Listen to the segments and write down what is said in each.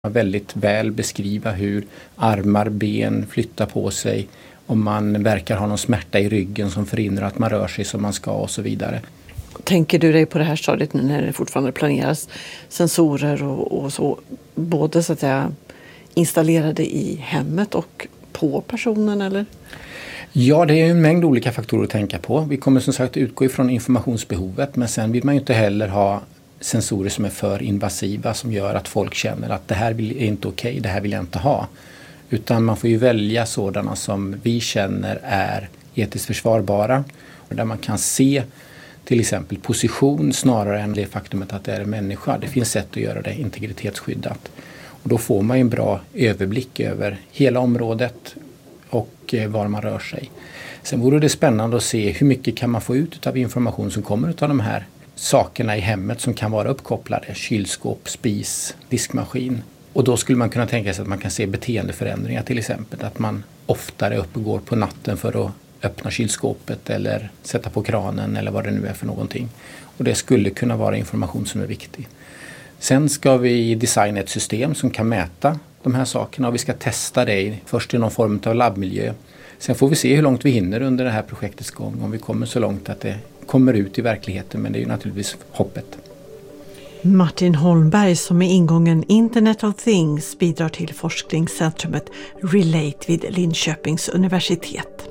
Väldigt väl beskriva hur armar, ben flyttar på sig, om man verkar ha någon smärta i ryggen som förhindrar att man rör sig som man ska och så vidare. Tänker du dig på det här stadiet nu när det fortfarande planeras sensorer och så, både så att säga installerade i hemmet och på personen eller? Ja, det är en mängd olika faktorer att tänka på. Vi kommer som sagt utgå ifrån informationsbehovet, men sen vill man ju inte heller ha sensorer som är för invasiva som gör att folk känner att det här är inte okej, det här vill jag inte ha. Utan man får ju välja sådana som vi känner är etiskt försvarbara, där man kan se till exempel position snarare än det faktumet att det är en människa. Det finns sätt att göra det integritetsskyddat. Och då får man en bra överblick över hela området och var man rör sig. Sen vore det spännande att se hur mycket kan man få ut av information som kommer av de här sakerna i hemmet som kan vara uppkopplade. Kylskåp, spis, diskmaskin. Och då skulle man kunna tänka sig att man kan se beteendeförändringar till exempel. Att man oftare uppgår på natten för att öppna kylskåpet eller sätta på kranen eller vad det nu är för någonting. Och det skulle kunna vara information som är viktig. Sen ska vi designa ett system som kan mäta de här sakerna och vi ska testa det först i någon form av labbmiljö. Sen får vi se hur långt vi hinner under det här projektets gång, om vi kommer så långt att det kommer ut i verkligheten, men det är ju naturligtvis hoppet. Martin Holmberg som med ingången Internet of Things bidrar till forskningscentrumet Relate vid Linköpings universitet.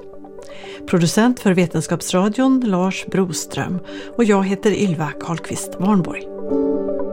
Producent för Vetenskapsradion Lars Broström och jag heter Ylva Karlqvist Warnborg.